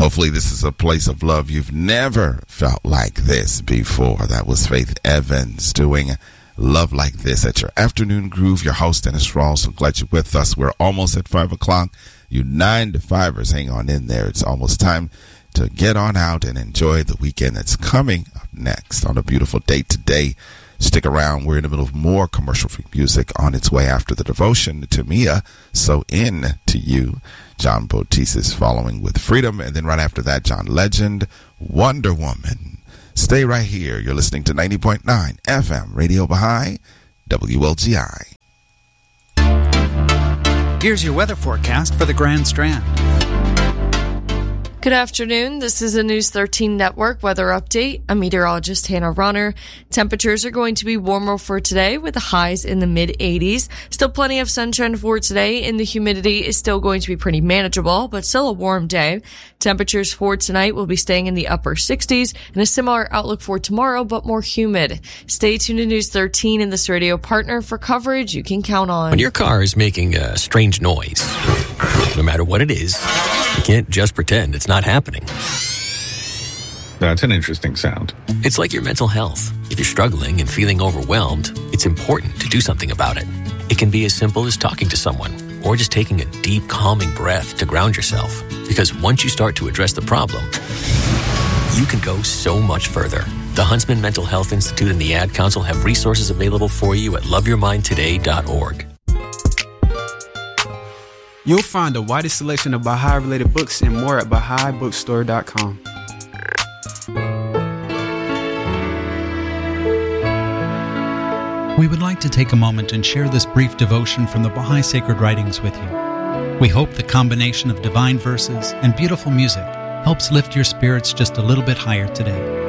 Hopefully this is a place of love. You've never felt like this before. That was Faith Evans doing Love Like This at your Afternoon Groove. Your host, Dennis Rawls. So glad you're with us. We're almost at 5 o'clock. You 9 to 5ers, hang on in there. It's almost time to get on out and enjoy the weekend that's coming up next on a beautiful day today. Stick around. We're in the middle of more commercial-free music on its way after the devotion to Mia. So in to you. John Bottis is following with Freedom. And then right after that, John Legend, Wonder Woman. Stay right here. You're listening to 90.9 FM Radio Baha'i, WLGI. Here's your weather forecast for the Grand Strand. Good afternoon. This is a News 13 Network weather update. I'm meteorologist Hannah Runner. Temperatures are going to be warmer for today with the highs in the mid-80s. Still plenty of sunshine for today, and the humidity is still going to be pretty manageable, but still a warm day. Temperatures for tonight will be staying in the upper 60s, and a similar outlook for tomorrow, but more humid. Stay tuned to News 13 and this radio partner for coverage you can count on. When your car is making a strange noise, no matter what it is, you can't just pretend it's not happening. That's an interesting sound. It's like your mental health. If you're struggling and feeling overwhelmed, it's important to do something about it. It can be as simple as talking to someone or just taking a deep, calming breath to ground yourself. Because once you start to address the problem, you can go so much further. The Huntsman Mental Health Institute and the Ad Council have resources available for you at loveyourmindtoday.org. You'll find the widest selection of Baha'i-related books and more at BahaiBookstore.com. We would like to take a moment and share this brief devotion from the Baha'i Sacred Writings with you. We hope the combination of divine verses and beautiful music helps lift your spirits just a little bit higher today.